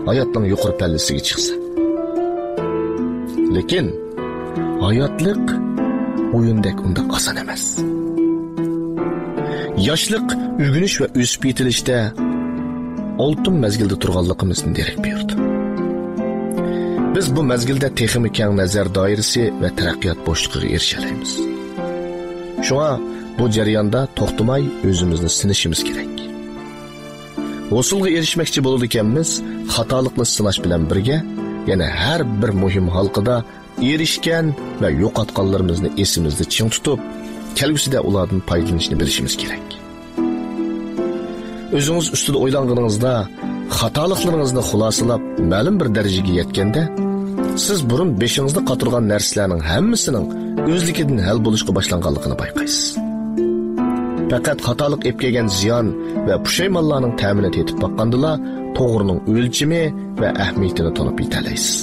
hayotning yuqori pallasiga chiqsa. Lekin hayotlik o'yindek unda oson emas. Yoshlik o'rganish va o'sib yetilishda oltin mezgilda turganligimizni derak berdi. Biz bu mezgilda texnik keng nazar doirasi va taraqqiyot bo'shligiga erishalaymiz. Shunga bu jarayonda to'xtamay o'zimizni sinishimiz kerak. Usulga erishmoqchi bo'ladiganmiz xatolikni sinash bilan birga yana har bir muhim halqada erishgan va yo'qotganlarimizni esimizda ching tutib, kelgusida ulardan foydalanishni bilishimiz kerak. O'zingiz ustida o'ylanganingizda xatoliklaringizni xulosalab ma'lum bir darajaga yetganda, siz burun beshingizda qatirgan narsalarning hammasining o'zligidan hal bo'lishga boshlanganligini bayqaysiz. Faqat xatolik ep kelgan ziyon va pushaymonlarning ta'minini tetib baqqandila to'g'rining o'lchimi va ahamiyatini tanib yetalaysiz.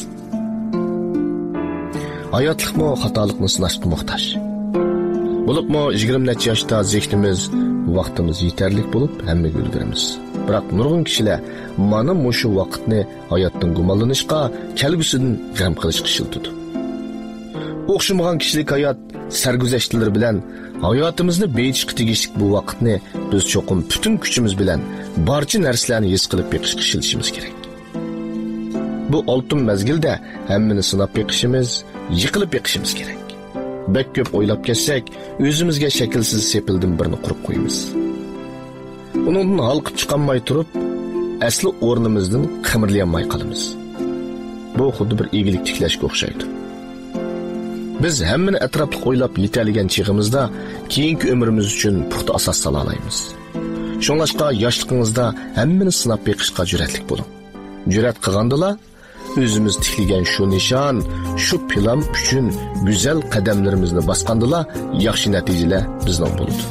Hayotlikmi xatolikni sinashga muhtoj. Bo'libmi 20 necha yoshda zehnimiz, vaqtimiz yetarli bo'lib hammaga ulguramiz. Biroq nurg'un kishilar mana mushu vaqtni hayotdan gumonlanishga, kelgusidan g'am qilishga ishlatadi. O'xshamagan kishilik hayot sarguzashtlari bilan hayotimizni beyitishga tegishli bu vaqtni biz cho'qim butun kuchimiz bilan barcha narsalarni his qilib beqishga ishlatishimiz kerak. Bu oltin mezgilda hammani sinab beqishimiz, yiqilib beqishimiz kerak. Bek ko'p o'ylab ketsak, o'zimizga shaklsiz sepildim birini qurib qo'yamiz. Uningdan halqib chiqolmay turib, asli o'rnimizdan qimirlayolmay qolamiz. Bu xuddi bir egilik tiklashga o'xshaydi. Biz hammani atrofli o'ylab yetalgan chig'imizda keyingi umrimiz uchun puxta asos sola olamiz. Shunlashqa yoshligingizda hammani sinab beqishga jur'atlik bo'ling. Jur'at qilgandila o'zimiz tikligan shu nishon, shu plan uchun go'zal qadamlarimizni bosqandila yaxshi natijalar bizning bo'ladi.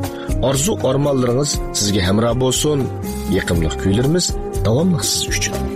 Orzu armonlaringiz sizga hamroh bo'lsin. Yaqinlik kuylarimiz davomli siz uchun.